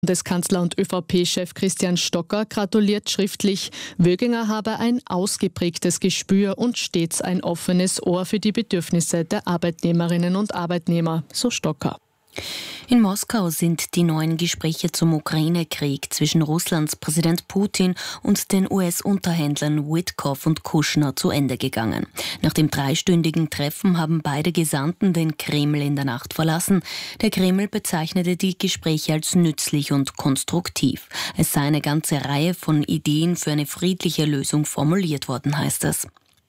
Bundeskanzler und ÖVP-Chef Christian Stocker gratuliert schriftlich. Wöginger habe ein ausgeprägtes Gespür und stets ein offenes Ohr für die Bedürfnisse der Arbeitnehmerinnen und Arbeitnehmer, so Stocker. In Moskau sind die neuen Gespräche zum Ukraine-Krieg zwischen Russlands Präsident Putin und den US-Unterhändlern Witkoff und Kushner zu Ende gegangen. Nach dem 3-stündigen Treffen haben beide Gesandten den Kreml in der Nacht verlassen. Der Kreml bezeichnete die Gespräche als nützlich und konstruktiv. Es sei eine ganze Reihe von Ideen für eine friedliche Lösung formuliert worden, heißt es.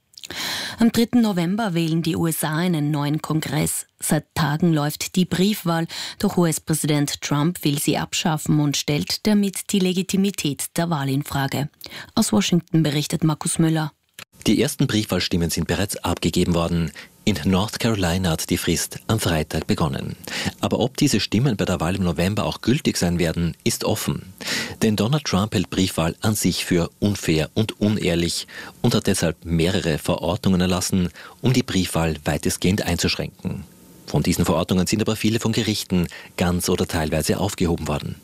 Am 3. November wählen die USA einen neuen Kongress. Seit Tagen läuft die Briefwahl, doch US-Präsident Trump will sie abschaffen und stellt damit die Legitimität der Wahl in Frage. Aus Washington berichtet Markus Müller. Die ersten Briefwahlstimmen sind bereits abgegeben worden. In North Carolina hat die Frist am Freitag begonnen. Aber ob diese Stimmen bei der Wahl im November auch gültig sein werden, ist offen. Denn Donald Trump hält Briefwahl an sich für unfair und unehrlich und hat deshalb mehrere Verordnungen erlassen, um die Briefwahl weitestgehend einzuschränken. Von diesen Verordnungen sind aber viele von Gerichten ganz oder teilweise aufgehoben worden.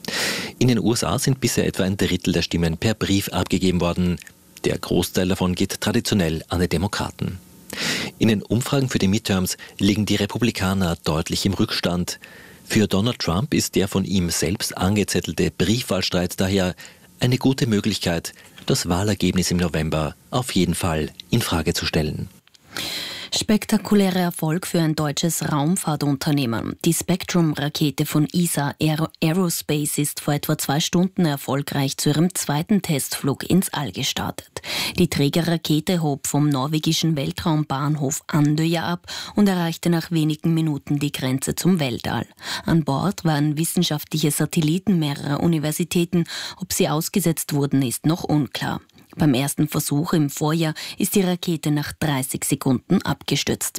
In den USA sind bisher etwa ein Drittel der Stimmen per Brief abgegeben worden. Der Großteil davon geht traditionell an die Demokraten. In den Umfragen für die Midterms liegen die Republikaner deutlich im Rückstand. Für Donald Trump ist der von ihm selbst angezettelte Briefwahlstreit daher eine gute Möglichkeit, das Wahlergebnis im November auf jeden Fall in Frage zu stellen. Spektakulärer Erfolg für ein deutsches Raumfahrtunternehmen. Die Spectrum-Rakete von ESA Aerospace ist vor etwa 2 Stunden erfolgreich zu ihrem zweiten Testflug ins All gestartet. Die Trägerrakete hob vom norwegischen Weltraumbahnhof Andøya ab und erreichte nach wenigen Minuten die Grenze zum Weltall. An Bord waren wissenschaftliche Satelliten mehrerer Universitäten. Ob sie ausgesetzt wurden, ist noch unklar. Beim ersten Versuch im Vorjahr ist die Rakete nach 30 Sekunden abgestürzt.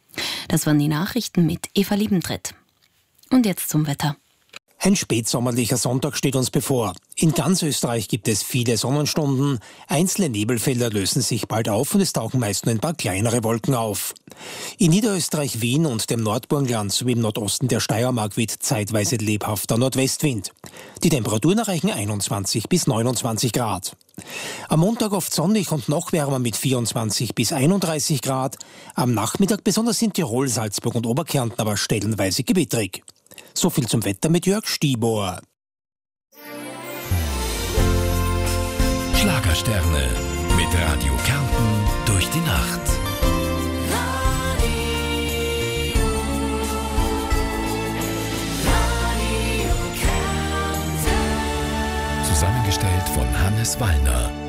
Das waren die Nachrichten mit Eva Liebentritt. Und jetzt zum Wetter. Ein spätsommerlicher Sonntag steht uns bevor. In ganz Österreich gibt es viele Sonnenstunden. Einzelne Nebelfelder lösen sich bald auf und es tauchen meist nur ein paar kleinere Wolken auf. In Niederösterreich, Wien und dem Nordburgenland sowie im Nordosten der Steiermark weht zeitweise lebhafter Nordwestwind. Die Temperaturen erreichen 21 bis 29 Grad. Am Montag oft sonnig und noch wärmer mit 24 bis 31 Grad. Am Nachmittag besonders in Tirol, Salzburg und Oberkärnten aber stellenweise gewitterig. So viel zum Wetter mit Jörg Stibor. Schlagersterne mit Radio Kärnten durch die Nacht. Zusammengestellt von Hannes Wallner.